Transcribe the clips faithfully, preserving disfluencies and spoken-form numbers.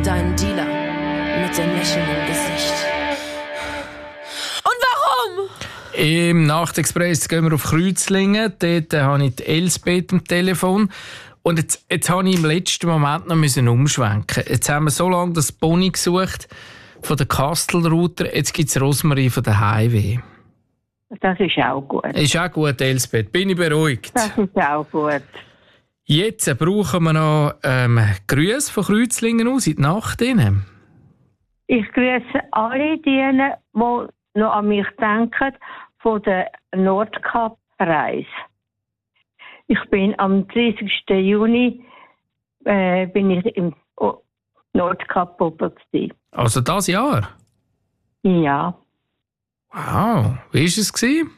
deinen Dealer mit dem Lächeln im Gesicht. Und warum? Im Nachtexpress gehen wir auf Kreuzlingen. Dort habe ich die Elsbeth am Telefon. Und jetzt, jetzt habe ich im letzten Moment noch müssen umschwenken. Jetzt haben wir so lange das Pony gesucht von der Kastelruther. Jetzt gibt es Rosmarie von der Highway. Das ist auch gut. Ist auch gut, Elsbeth. Bin ich beruhigt. Das ist auch gut. Jetzt brauchen wir noch ähm, Grüße von Kreuzlingen aus in die Nacht rein. Ich grüße alle diejenigen, die noch an mich denken, von der Nordkap-Reise. Ich bin am dreißigsten Juni äh, bin ich im Nordkap oben gewesen. Also das Jahr? Ja. Wow, wie war es?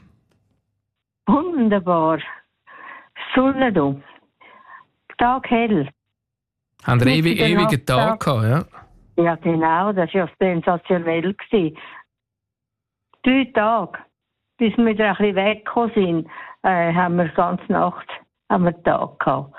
Wunderbar. Sonne da. Tag hell. Haben wir ewig, ewigen Tag gehabt, ja? Ja, genau. Das war ja sensationell. Drei Tage, bis wir wieder ein bisschen weggekommen sind, äh, haben wir die ganze Nacht haben wir Tag gehabt.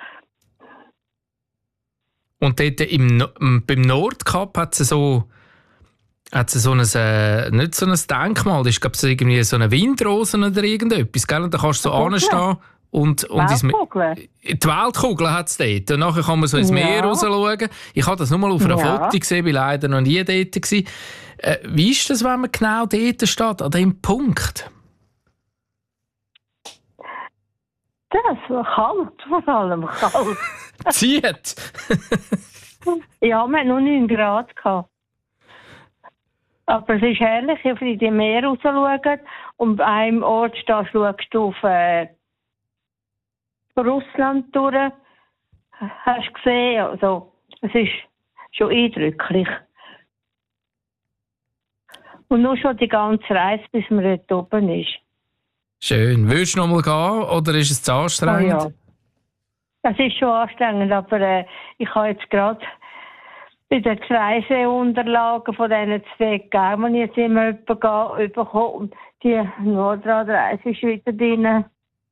Und dort im, no- beim Nordkap hat es so, hat's so ein, äh, nicht so ein Denkmal, das ist glaube ich irgendwie so eine Windrose oder irgendetwas, gell? Und da kannst du so anstehen und, und ins Me- die Weltkugel hat es dort. Und nachher kann man so ins Ja. Meer raus schauen. Ich habe das nur mal auf einer Ja. Foto gesehen, bin leider noch nie dort gewesen. Äh, wie ist das, wenn man genau dort steht, an dem Punkt? Das war kalt, vor allem kalt. Zieht! Ja, wir hatten nur neun Grad gehabt. Aber es ist herrlich, wenn du in die Meer raus schaust und an einem Ort stehst, schaust du auf äh, Russland durch. Hast du gesehen? Also, es ist schon eindrücklich. Und nur schon die ganze Reise, bis man dort oben ist. Schön. Würdest du noch mal gehen oder ist es zu anstrengend? Oh ja. Es ist schon anstrengend, aber äh, ich habe jetzt gerade bei den Reiseunterlagen von diesen zwei gegeben, die jetzt immer jemanden bekommen. Und die Nordradreise ist wieder drin.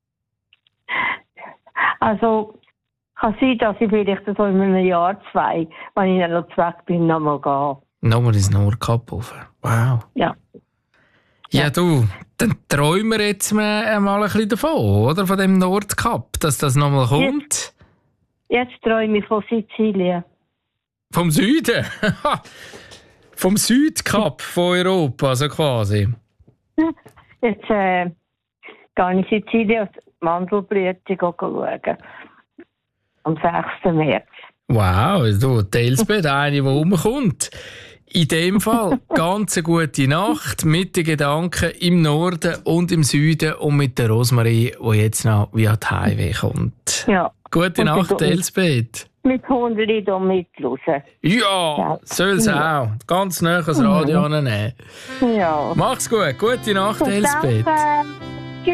Also kann sein, dass ich vielleicht so in einem Jahr, zwei, wenn ich dann noch weg bin, noch mal gehe. Nochmal ins Nordkap rauf. Wow. Ja. Ja, du, dann träumen wir jetzt mal ein bisschen davon, oder? Von dem Nordkap, dass das nochmal kommt. Jetzt, jetzt träume ich von Sizilien. Vom Süden? Vom Südkap von Europa, also quasi. Jetzt äh, gehe ich in Sizilien auf die Mandelblüte schauen. Am sechsten März. Wow, du, die Elsbeth, eine, die rumkommt. In dem Fall ganz eine gute Nacht mit den Gedanken im Norden und im Süden und mit der Rosmarie, die jetzt noch via die Highway kommt. Ja. Gute Und Nacht, mit- Elsbeth. Mit Hundeli da mithören. Ja, Ja. soll es Ja. auch. Ganz nah das Radio annehmen. Ja. Mach's gut. Gute Nacht, Elsbeth. Danke.